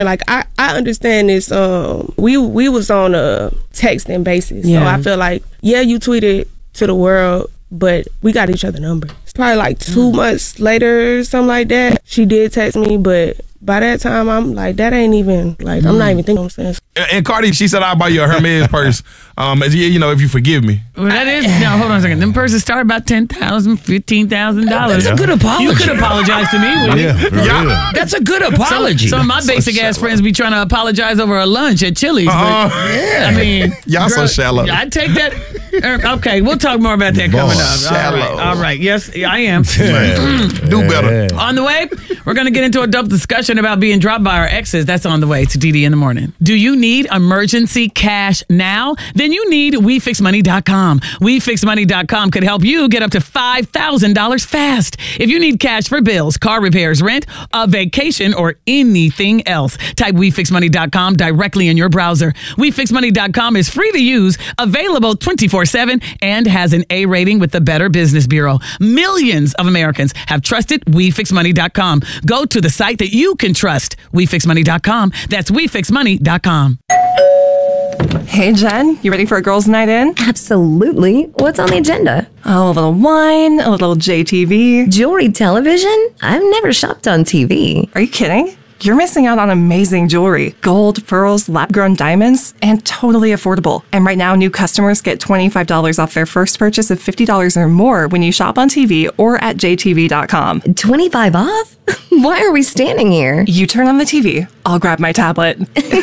Like, I understand this. We was on a texting basis. So I feel like, you tweeted to the world, but we got each other number. It's probably like 2 months later, something like that. She did text me, but by that time, I'm like, that ain't even, like, I'm not even thinking what I'm saying. And Cardi, she said, I'll buy you a Hermes purse, if you forgive me. Well, that is, now, hold on a second. Them purses start about $10,000, $15,000. That's a good apology. You could apologize to me. That's a good apology. Some of my basic-ass friends be trying to apologize over a lunch at Chili's. I mean. Y'all so shallow. I take that. Okay, we'll talk more about that coming up. Shallow. All right. Yes, I am. Do better. On the way, we're going to get into a dope discussion about being dropped by our exes. That's on the way to DD in the morning. Do you need emergency cash now? Then you need WeFixMoney.com. WeFixMoney.com could help you get up to $5,000 fast. If you need cash for bills, car repairs, rent, a vacation, or anything else, type WeFixMoney.com directly in your browser. WeFixMoney.com is free to use, available 24/7, and has an A rating with the Better Business Bureau. Millions of Americans have trusted WeFixMoney.com. Go to the site that you can trust. WeFixMoney.com. That's WeFixMoney.com. Hey, Jen, you ready for a girls' night in? Absolutely. What's on the agenda? Oh, a little wine, a little JTV. Jewelry television? I've never shopped on TV. Are you kidding? You're missing out on amazing jewelry. Gold, pearls, lab-grown diamonds, and totally affordable. And right now, new customers get $25 off their first purchase of $50 or more when you shop on TV or at jtv.com. 25 off? Why are we standing here? You turn on the TV. I'll grab my tablet.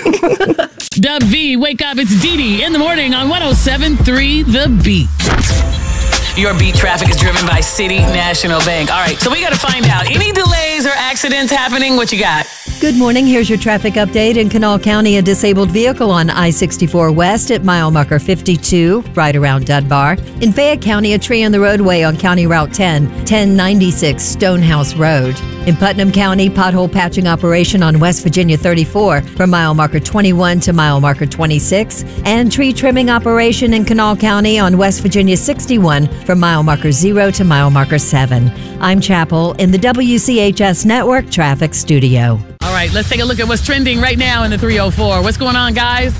Dub V, wake up. It's Dee in the morning on 107.3 The Beat. Your beat traffic is driven by City National Bank. All right, so we got to find out. Any delays or accidents happening? What you got? Good morning. Here's your traffic update. In Kanawha County, a disabled vehicle on I-64 West at mile marker 52, right around Dunbar. In Fayette County, a tree on the roadway on County Route 10, 1096 Stonehouse Road. In Putnam County, pothole patching operation on West Virginia 34 from mile marker 21 to mile marker 26. And tree trimming operation in Kanawha County on West Virginia 61 from mile marker 0 to mile marker 7. I'm Chapel in the WCHS Network Traffic Studio. All right, let's take a look at what's trending right now in the 304. What's going on, guys?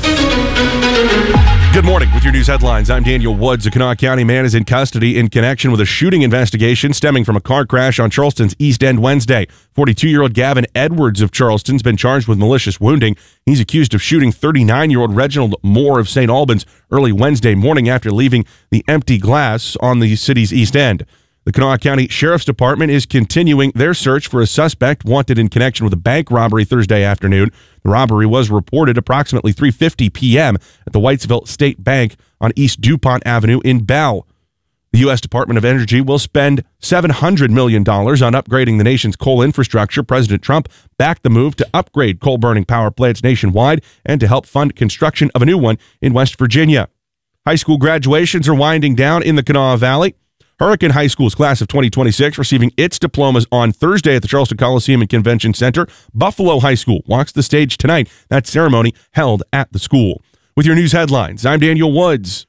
Good morning. With your news headlines, I'm Daniel Woods. A Kanawha County man is in custody in connection with a shooting investigation stemming from a car crash on Charleston's East End Wednesday. 42-year-old Gavin Edwards of Charleston's been charged with malicious wounding. He's accused of shooting 39-year-old Reginald Moore of St. Albans early Wednesday morning after leaving the empty glass on the city's East End. The Kanawha County Sheriff's Department is continuing their search for a suspect wanted in connection with a bank robbery Thursday afternoon. The robbery was reported approximately 3:50 p.m. at the Whitesville State Bank on East DuPont Avenue in Bell. The U.S. Department of Energy will spend $700 million on upgrading the nation's coal infrastructure. President Trump backed the move to upgrade coal-burning power plants nationwide and to help fund construction of a new one in West Virginia. High school graduations are winding down in the Kanawha Valley. Hurricane High School's class of 2026 receiving its diplomas on Thursday at the Charleston Coliseum and Convention Center. Buffalo High School walks the stage tonight. That ceremony held at the school. With your news headlines, I'm Daniel Woods.